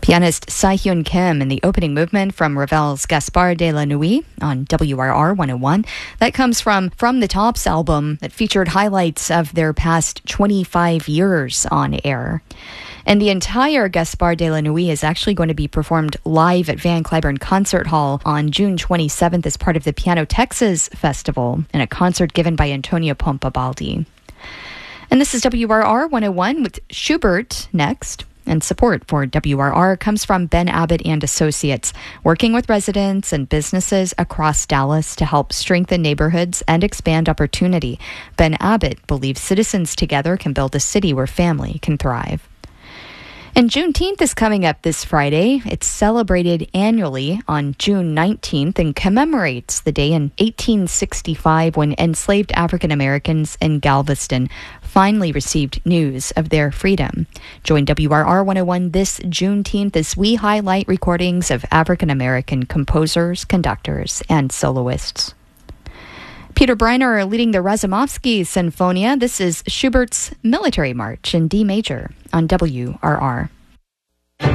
Pianist Sae-Hyun Kim in the opening movement from Ravel's Gaspard de la Nuit on WRR 101. That comes from the Tops album that featured highlights of their past 25 years on air. And the entire Gaspard de la Nuit is actually going to be performed live at Van Cliburn Concert Hall on June 27th as part of the Piano Texas Festival in a concert given by Antonio Pompabaldi. And this is WRR 101 with Schubert next. And support for WRR comes from Ben Abbott and Associates, working with residents and businesses across Dallas to help strengthen neighborhoods and expand opportunity. Ben Abbott believes citizens together can build a city where family can thrive. And Juneteenth is coming up this Friday. It's celebrated annually on June 19th and commemorates the day in 1865 when enslaved African Americans in Galveston finally received news of their freedom. Join WRR 101 this Juneteenth as we highlight recordings of African American composers, conductors, and soloists. Peter Breiner leading the Razumovsky Sinfonia. This is Schubert's Military March in D major on WRR.